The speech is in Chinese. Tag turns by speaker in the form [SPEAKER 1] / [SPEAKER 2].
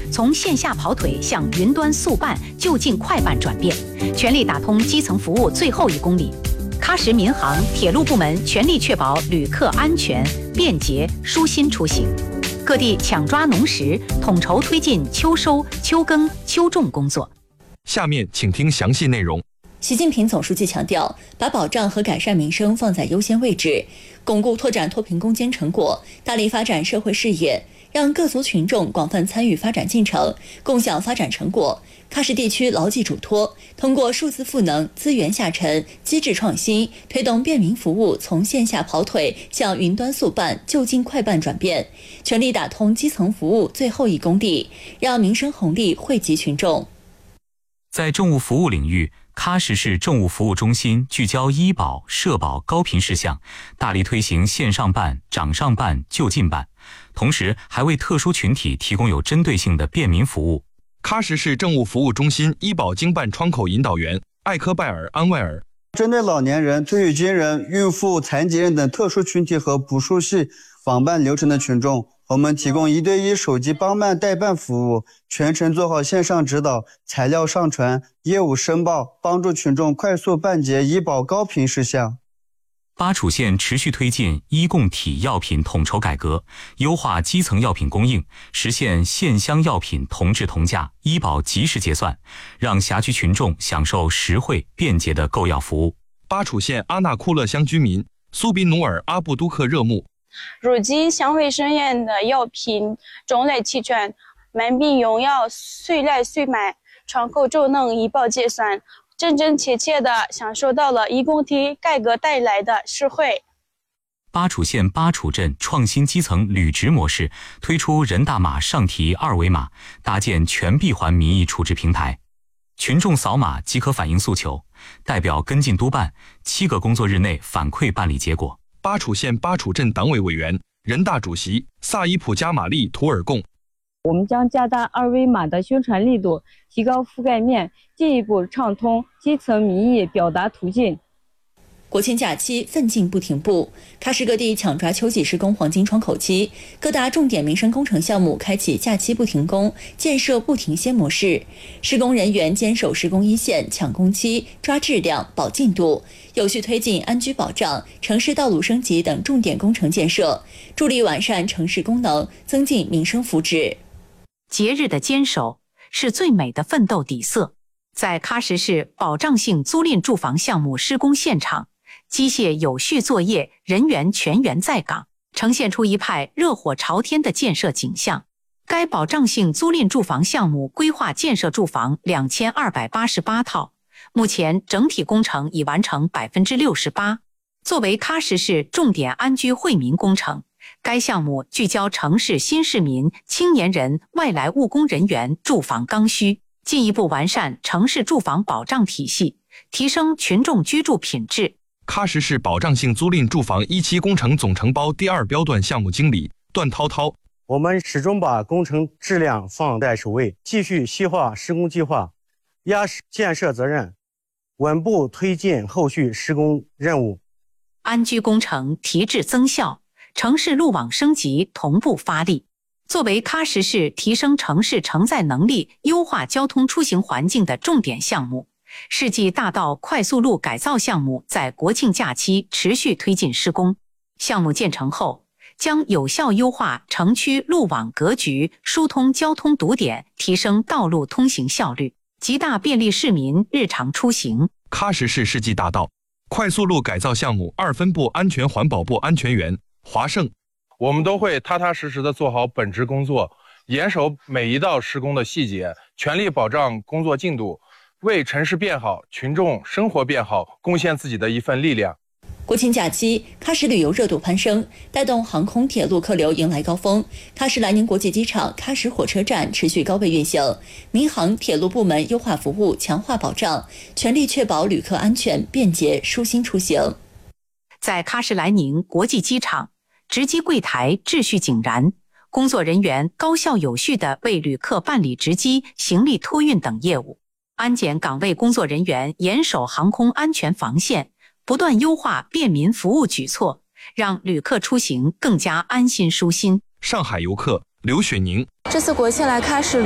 [SPEAKER 1] 从线下跑腿向云端速办、就近快办转变，全力打通基层服务最后1公里。喀什民航、铁路部门全力确保旅客安全、便捷、舒心出行。各地抢抓农时，统筹推进秋收、秋耕、秋种工作。
[SPEAKER 2] 下面请听详细内容。
[SPEAKER 3] 习近平总书记强调，把保障和改善民生放在优先位置，巩固拓展脱贫攻坚成果，大力发展社会事业，让各族群众广泛参与发展进程，共享发展成果。喀什地区牢记嘱托，通过数字赋能、资源下沉、机制创新，推动便民服务从线下跑腿向云端速办、就近快办转变，全力打通基层服务最后1公里，让民生红利惠及群众。
[SPEAKER 4] 在政务服务领域，喀什市政务服务中心聚焦医保、社保高频事项，大力推行线上办、掌上办、就近办，同时还为特殊群体提供有针对性的便民服务。
[SPEAKER 2] 喀什市政务服务中心医保经办窗口引导员艾科拜尔安外尔，
[SPEAKER 5] 针对老年人、退役军人、孕妇、残疾人等特殊群体和不熟悉网办流程的群众，我们提供1对1手机帮办代办服务，全程做好线上指导、材料上传、业务申报，帮助群众快速办结医保高频事项。
[SPEAKER 4] 巴楚县持续推进医共体药品统筹改革，优化基层药品供应，实现县乡药品同质同价、医保及时结算，让辖区群众享受实惠便捷的购药服务。
[SPEAKER 2] 巴楚县阿纳库勒乡居民苏宾努尔阿布都克热木，
[SPEAKER 6] 如今乡卫生院的药品种类齐全，门病用药随来随买，窗口就能医保结算，真真切切地享受到了医共体改革带来的实惠。
[SPEAKER 4] 巴楚县巴楚镇创新基层履职模式，推出人大码上提2维码，搭建全闭环民意处置平台，群众扫码即可反映诉求，代表跟进督办，7个工作日内反馈办理结果。
[SPEAKER 2] 巴楚县巴楚镇党委委员、人大主席萨伊普加玛丽图尔贡，
[SPEAKER 7] 我们将加大2维码的宣传力度，提高覆盖面，进一步畅通基层民意表达途径。
[SPEAKER 3] 国庆假期奋进不停步，喀什各地抢抓秋季施工黄金窗口期，各大重点民生工程项目开启假期不停工、建设不停歇模式，施工人员坚守施工一线，抢工期、抓质量、保进度，有序推进安居保障、城市道路升级等重点工程建设，助力完善城市功能，增进民生福祉。
[SPEAKER 1] 节日的坚守是最美的奋斗底色。在喀什市保障性租赁住房项目施工现场，机械有序作业，人员全员在岗，呈现出一派热火朝天的建设景象。该保障性租赁住房项目规划建设住房2288套，目前整体工程已完成68%。作为喀什市重点安居惠民工程，该项目聚焦城市新市民、青年人、外来务工人员住房刚需，进一步完善城市住房保障体系，提升群众居住品质。
[SPEAKER 2] 喀什市保障性租赁住房1期工程总承包第2标段项目经理段涛涛，
[SPEAKER 8] 我们始终把工程质量放在首位，继续细化施工计划，压实建设责任，稳步推进后续施工任务。
[SPEAKER 1] 安居工程提质增效，城市路网升级同步发力。作为喀什市提升城市承载能力、优化交通出行环境的重点项目，世纪大道快速路改造项目在国庆假期持续推进施工。项目建成后，将有效优化城区路网格局，疏通交通堵点，提升道路通行效率，极大便利市民日常出行。
[SPEAKER 2] 喀什市世纪大道快速路改造项目2分部安全环保部安全员华胜，
[SPEAKER 9] 我们都会踏踏实实地做好本职工作，严守每一道施工的细节，全力保障工作进度，为城市变好、群众生活变好贡献自己的一份力量。
[SPEAKER 3] 国庆假期，喀什旅游热度攀升，带动航空铁路客流迎来高峰。喀什莱宁国际机场、喀什火车站持续高位运行，民航铁路部门优化服务，强化保障，全力确保旅客安全、便捷、舒心出行。
[SPEAKER 1] 在喀什莱宁国际机场，值机柜台秩序井然，工作人员高效有序地为旅客办理值机、行李托运等业务。安检岗位工作人员严守航空安全防线，不断优化便民服务举措，让旅客出行更加安心舒心。
[SPEAKER 2] 上海游客刘雪宁，
[SPEAKER 10] 这次国庆来喀什